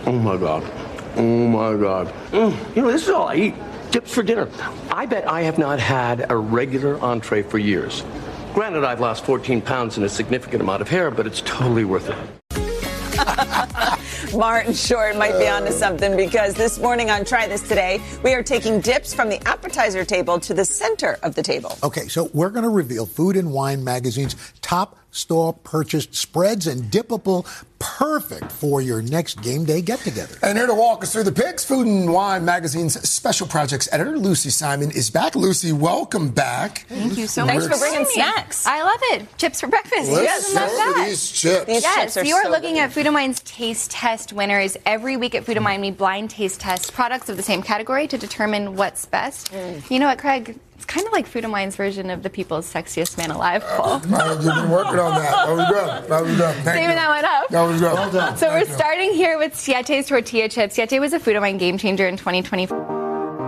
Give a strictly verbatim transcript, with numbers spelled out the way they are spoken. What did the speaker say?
Oh, my God. Oh, my God. Mm, you know, this is all I eat. Dips for dinner. I bet I have not had a regular entree for years. Granted, I've lost fourteen pounds and a significant amount of hair, but it's totally worth it. Martin Short might be onto something, because this morning on Try This Today, we are taking dips from the appetizer table to the center of the table. Okay, so we're going to reveal Food and Wine magazine's top store purchased spreads and dippable, perfect for your next game day get-together. And here to walk us through the picks, Food and Wine magazine's special projects editor, Lucy Simon, is back. Lucy, welcome back. Thank you so Thanks much. for bringing snacks. I love it. Chips for breakfast. Let's Yes, love smell that. these chips. These Yes, chips are you are so looking good. at Food and Wine's taste test winners. Every week at Food and Wine, we blind taste test products of the same category to determine what's best. Mm. You know what, Craig? It's kind of like Food and Wine's version of the People's Sexiest Man Alive poll. Uh, you've been working on that. That was good. That was good. Thank Saving you. that one up. That was good. Well done. So Thank we're you. starting here with Siete tortilla chips. Siete was a Food and Wine game changer in twenty twenty-four.